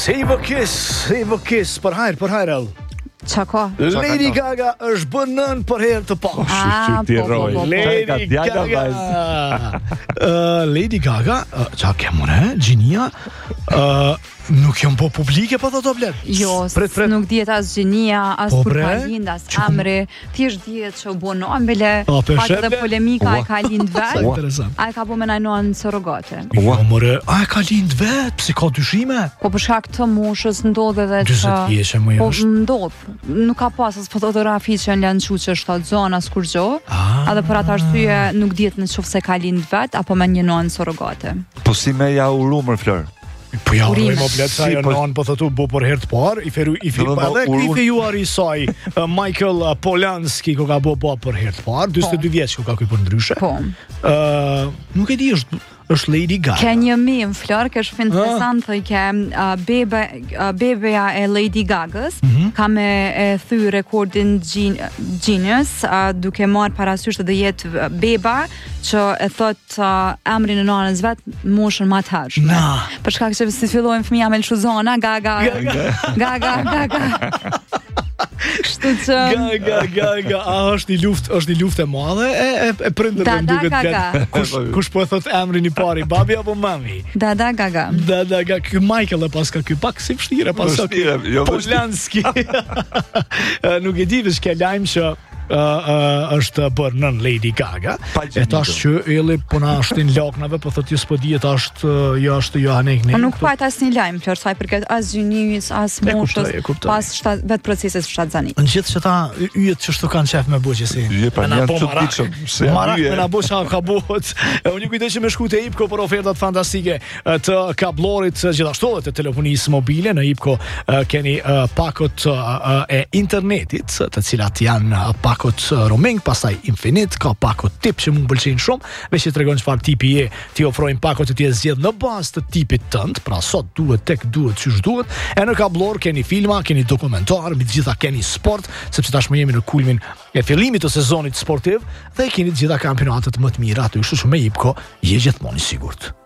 Save a kiss, për hajrë. Qa ka? Lady Gaga është bën nën për herë të parë. Lady Gaga, qa kemune, gjinia, nuk jam po publike pa të blet. Jo, nuk dihet as gjinia, as kur ka lind, as emri. Thjesht dihet që u bën ambele, pak dhe polemika e ka lind vet. A e ka bën me najnoan surrogate. Jo, more, a e ka lind vet, pse ka dyshime? Po për shkak të moshës ndodh edhe që 40 vjeçë më po jashtë. ndodh. Nuk ka pas as fotografi që janë lanë që është atë zonë as kur gjë. Edhe për atë arsye nuk dihet nëse ka lind vet apo me një nonë surrogate. Po si me ja urumër Flor? Po ja, më blet sa jo non po thotu bu për herë të parë, i fejuar i saj Michael Polanski ku ka bu për herë të parë, 42 vjeç ku ka ky për ndryshe. Po. Nuk e di është Lady Gaga. Ka një meme Flor që është interesant, që bebeja e Lady Gagas ka me thy rekordin Guinness, duke marrë parasysh të jetë beba që e thot emrin e nanës vet moshën më të hershme. Për shkak se si fillojnë fëmija me lëshuzona, Gaga. Kështu që Gaga, është një luftë e madhe e prindërve më duket vet. Kush po e thot emrin i parë, babi apo mami? Dada Gaga. Ky Michael e paska ky pak si vështirë paska Polanski. Nuk e di veç ke lajm që është bërë nën Lady Gaga. E tash që elli po na shtin laknave, po thotë s'po dihet është jo anek. Nuk pajt asnjë lajm për sa i përket as gjinis, as moshës, pas vet procesit shtatzanit. Në gjithë që ta yjet që shtu kanë qef me buqë si. Marak me na buqa ka buhet. Unë kujtoj që me shku te Ipko për ofertat fantastike të kablorit, gjithashtu edhe të telefonisë mobile. Në Ipko keni pakot e internetit, të cilat janë pakot roaming, pastaj infinite, ka pakot tip që mund pëlqejnë shumë, veç që tregon çfarë tipi je, ti ofrojnë pakot që ti e zgjedh në bazë të tipit tënd, pra sot duhet çysh duhet. E në kablor keni filma, keni dokumentar, mbi të gjitha keni sport, sepse tashmë jemi në kulmin e fillimit të sezonit sportiv dhe keni të gjitha kampionatet më të mira aty, kështu që me Ipko je gjithmonë i sigurt.